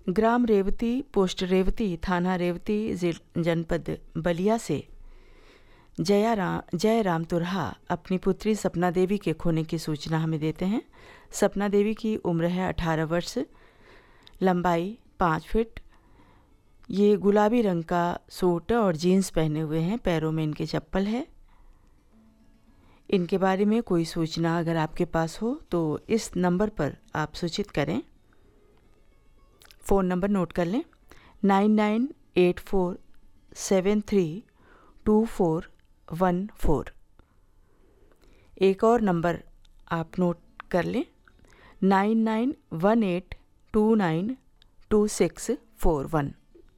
ग्राम Revati, post Revati, थाना रेवती, जनपद बलिया से जय राम तुरहा अपनी पुत्री सपना देवी के खोने की सूचना हमें देते हैं। सपना देवी की उम्र है 18 वर्ष, लंबाई 5 फीट। ये गुलाबी रंग का सूट और जीन्स पहने हुए हैं, पैरों में इनके चप्पल है। इनके बारे में कोई सूचना अगर आपके पास हो तो इस नंबर पर आप सूचित करें। फ़ोन नंबर नोट कर लें, 9984732414। एक और नंबर आप नोट कर लें, 9918292641।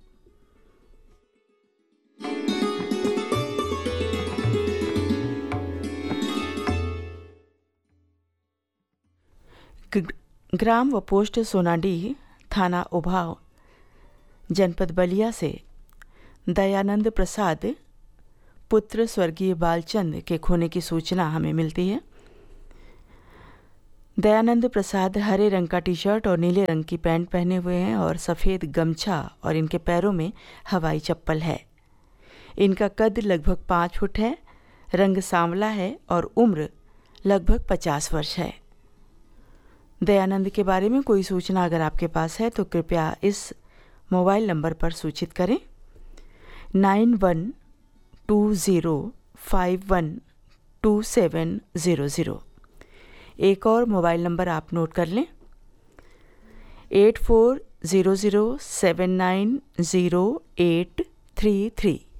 ग्राम व पोस्ट सोनाडीह, थाना उभाव, जनपद बलिया से दयानंद प्रसाद पुत्र स्वर्गीय बालचंद के खोने की सूचना हमें मिलती है। दयानंद प्रसाद हरे रंग का टी शर्ट और नीले रंग की पैंट पहने हुए हैं और सफ़ेद गमछा और इनके पैरों में हवाई चप्पल है। इनका कद लगभग 5 फुट है, रंग सांवला है और उम्र लगभग 50 वर्ष है। दयानंद के बारे में कोई सूचना अगर आपके पास है तो कृपया इस मोबाइल नंबर पर सूचित करें, 9120512700। एक और मोबाइल नंबर आप नोट कर लें, 8400790833।